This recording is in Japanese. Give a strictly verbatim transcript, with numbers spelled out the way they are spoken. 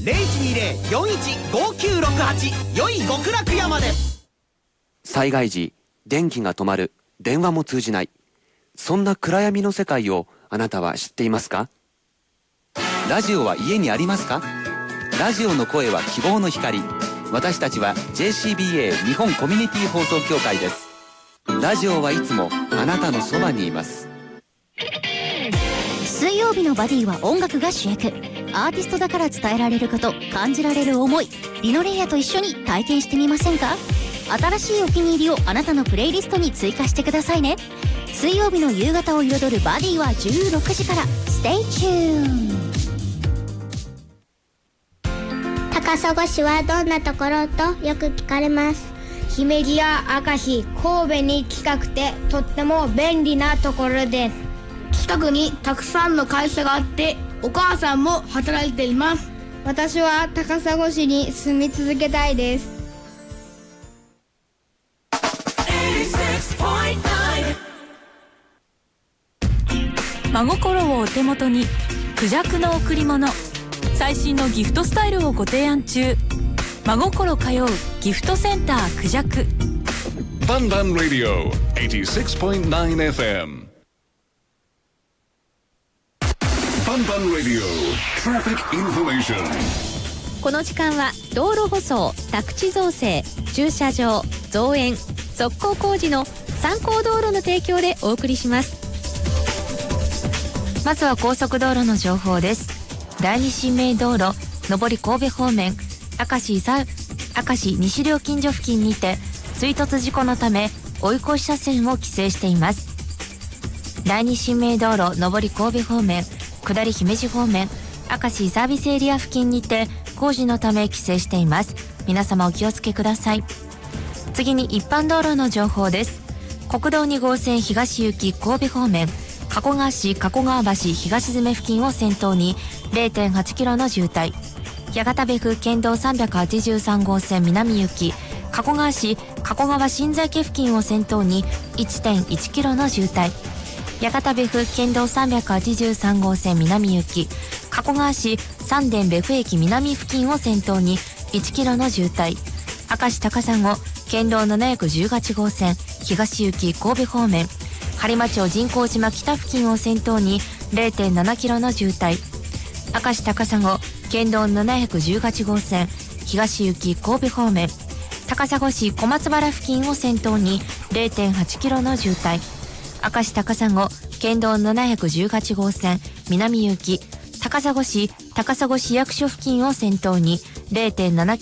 ゼロいちにゼロ よんいち ごきゅうろくはち良い極楽山で。 災害時電気が止まる、電話も通じない、そんな暗闇の世界をあなたは知っていますか？ラジオは家にありますか？ラジオの声は希望の光。私たちは ジェーシービーエー 日本コミュニティ放送協会です。ラジオはいつもあなたのそばにいます。 水曜日のバディは音楽が主役。アーティストだから伝えられること、感じられる思い、リノレイヤと一緒に体験してみませんか？新しいお気に入りをあなたのプレイリストに追加してくださいね。水曜日の夕方を彩るバディはじゅうろくじから。Stay tuned。 高砂市はどんなところとよく聞かれます。 姫路や明石、神戸に近くてとっても便利なところです。近くにたくさんの会社があってお母さんも働いています。 私は高砂市に住み続けたいです。 真心をお手元に、クジャクの贈り物、最新のギフトスタイルをご提案中。真心通うギフトセンタークジャク。 バンバンラディオ はちじゅうろくてんきゅうエフエム。バンバンラディオトラフィックインフォメーション。 この時間は道路舗装、宅地造成、駐車場、造園、側溝工事の参考道路の提供でお送りします。 まずは高速道路の情報です。第二新名道路上り神戸方面、明石さ明石西料金所付近にて追突事故のため追い越し車線を規制しています。第二新名道路上り神戸方面、下り姫路方面、明石サービスエリア付近にて工事のため規制しています。皆様お気をつけください。次に一般道路の情報です。国道に号線東行き神戸方面、加古川市加古川橋東詰付近を先頭に れいてんはちキロの渋滞。八幡部府県道さんびゃくはちじゅうさん号線南行き加古川市加古川新在家付近を先頭に いってんいちキロの渋滞。八幡部府県道さんびゃくはちじゅうさん号線南行き加古川市三田部府駅南付近を先頭にいちキロの渋滞。明石高砂県道ななひゃくじゅうはち号線東行き神戸方面、播磨町神光島北付近を先頭に れいてんななキロの渋滞。明石高砂県道ななひゃくじゅうはち号線東行き神戸方面、高砂市小松原付近を先頭に れいてんはちキロの渋滞。明石高砂県道ななひゃくじゅうはち号線南行き高砂市高砂市役所付近を先頭に れいてんなな